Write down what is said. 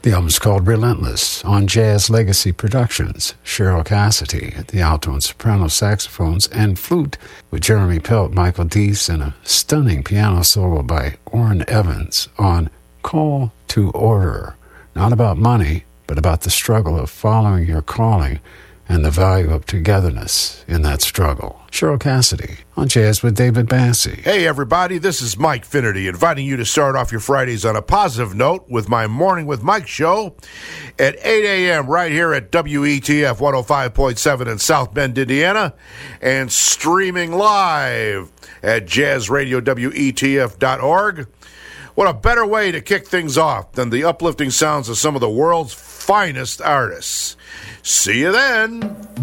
The album's called Relentless on Jazz Legacy Productions. Cheryl Cassidy at the alto and soprano saxophones and flute with Jeremy Pelt, Michael Deese, and a stunning piano solo by Orrin Evans on Call to Order. Not about money, but about the struggle of following your calling and the value of togetherness in that struggle. Cheryl Cassidy on Jazz with David Bassey. Hey everybody, this is Mike Finnerty inviting you to start off your Fridays on a positive note with my Morning with Mike show at 8 a.m. right here at WETF 105.7 in South Bend, Indiana, and streaming live at jazzradiowetf.org. What a better way to kick things off than the uplifting sounds of some of the world's finest artists. See you then.